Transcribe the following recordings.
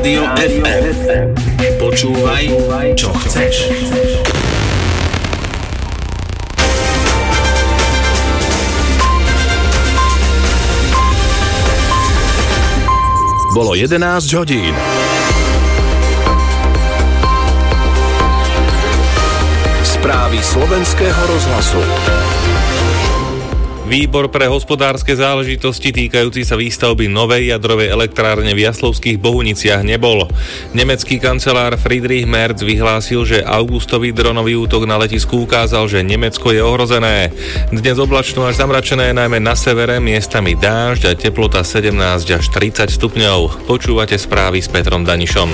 Rádio FM. Počúvaj, čo chceš. Bolo 11 hodín. Správy slovenského rozhlasu. Výbor pre hospodárske záležitosti týkajúci sa výstavby novej jadrovej elektrárne v Jaslovských Bohuniciach nebol. Nemecký kancelár Friedrich Merz vyhlásil, že augustový dronový útok na letisku ukázal, že Nemecko je ohrozené. Dnes oblačno až zamračené, najmä na severe, miestami dážď a teplota 17 až 30 stupňov. Počúvate správy s Petrom Danišom.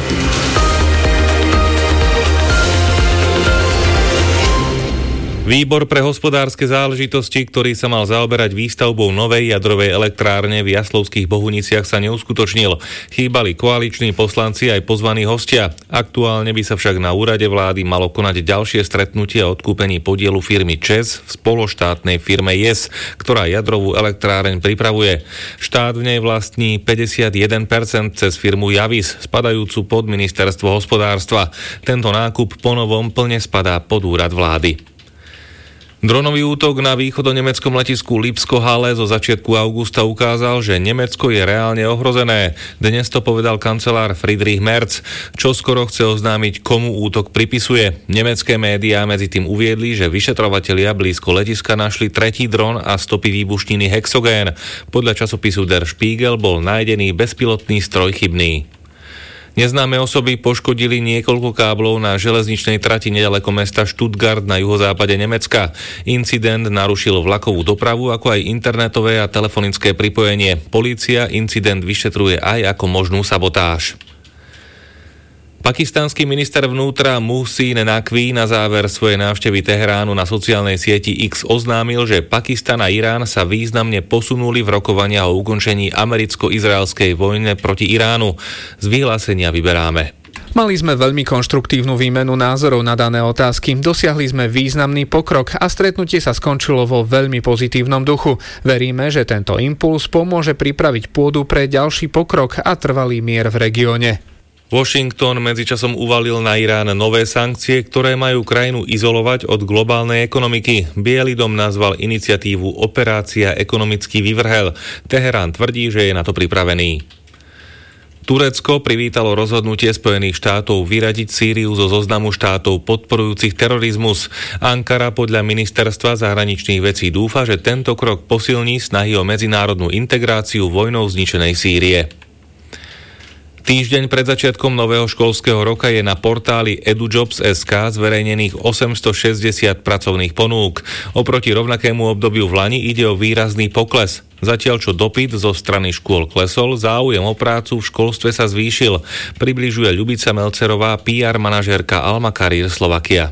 Výbor pre hospodárske záležitosti, ktorý sa mal zaoberať výstavbou novej jadrovej elektrárne v Jaslovských Bohuniciach, sa neuskutočnil. Chýbali koaliční poslanci aj pozvaní hostia. Aktuálne by sa však na úrade vlády malo konať ďalšie stretnutie o odkúpení podielu firmy ČEZ v spološtátnej firme JES, ktorá jadrovú elektráreň pripravuje. Štát v nej vlastní 51% cez firmu Javis, spadajúcu pod ministerstvo hospodárstva. Tento nákup ponovom plne spadá pod úrad vlády. Dronový útok na východonemeckom letisku Lipsko-Halle zo začiatku augusta ukázal, že Nemecko je reálne ohrozené. Dnes to povedal kancelár Friedrich Merz, čo skoro chce oznámiť, komu útok pripisuje. Nemecké médiá medzi tým uviedli, že vyšetrovatelia blízko letiska našli tretí dron a stopy výbušniny Hexogén. Podľa časopisu Der Spiegel bol nájdený bezpilotný stroj chybný. Neznáme osoby poškodili niekoľko káblov na železničnej trati nedaleko mesta Stuttgart na juhozápade Nemecka. Incident narušil vlakovú dopravu, ako aj internetové a telefonické pripojenie. Polícia incident vyšetruje aj ako možnú sabotáž. Pakistánsky minister vnútra Muhsin Naqvi na záver svojej návštevy Teheránu na sociálnej sieti X oznámil, že Pakistan a Irán sa významne posunuli v rokovania o ukončení americko-izraelskej vojny proti Iránu. Z vyhlásenia vyberáme. Mali sme veľmi konštruktívnu výmenu názorov na dané otázky, dosiahli sme významný pokrok a stretnutie sa skončilo vo veľmi pozitívnom duchu. Veríme, že tento impuls pomôže pripraviť pôdu pre ďalší pokrok a trvalý mier v regióne. Washington medzičasom uvalil na Irán nové sankcie, ktoré majú krajinu izolovať od globálnej ekonomiky. Biely dom nazval iniciatívu Operácia ekonomický vyvrhel. Teherán tvrdí, že je na to pripravený. Turecko privítalo rozhodnutie Spojených štátov vyradiť Sýriu zo zoznamu štátov podporujúcich terorizmus. Ankara podľa ministerstva zahraničných vecí dúfa, že tento krok posilní snahy o medzinárodnú integráciu vojnou zničenej Sýrie. Týždeň pred začiatkom nového školského roka je na portáli edujobs.sk zverejnených 860 pracovných ponúk. Oproti rovnakému obdobiu v lani ide o výrazný pokles. Zatiaľ čo dopyt zo strany škôl klesol, záujem o prácu v školstve sa zvýšil. Približuje Ľubica Melcerová, PR manažérka Alma Career Slovakia.